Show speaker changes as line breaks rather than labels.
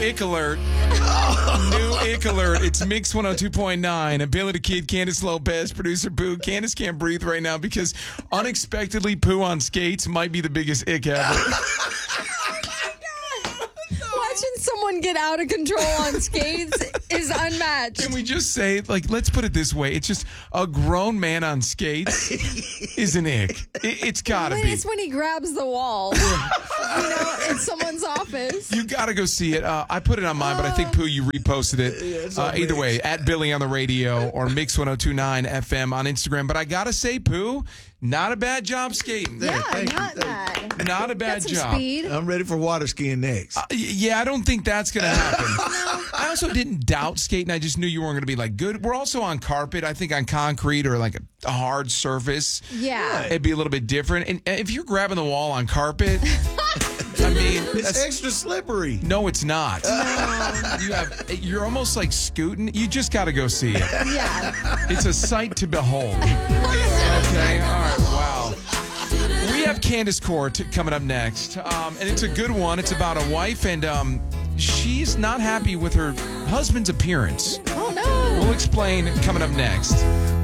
ick alert. New ick alert. It's Mix 102.9. Billy the Kid, Candace Lopez, producer Pooh. Candace can't breathe right now because unexpectedly Pooh on skates might be the biggest ick ever.
Watching someone get out of control on skates is unmatched.
Can we just say, let's put it this way. It's just a grown man on skates is an ick. It's gotta be.
It's when he grabs the wall, in someone's office.
You gotta go see it. I put it on mine, but I think, Pooh, you reposted it. Either way, at Billy on the radio or Mix 102.9 FM on Instagram. But I gotta say, Pooh, not a bad job skating.
Yeah, not bad.
Not a bad job.
Speed.
I'm ready for water skiing next.
Yeah, I don't think that's going to happen. I also didn't doubt skating. I just knew you weren't going to be good. We're also on carpet. I think on concrete or a hard surface.
Yeah.
It'd be a little bit different. And if you're grabbing the wall on carpet, I mean,
it's extra slippery.
No, it's not. No. You're almost like scooting. You just got to go see it.
Yeah.
It's a sight to behold. Okay, all right, wow. We have Candace Court coming up next, and it's a good one. It's about a wife, and she's not happy with her husband's appearance.
Oh, no.
We'll explain coming up next.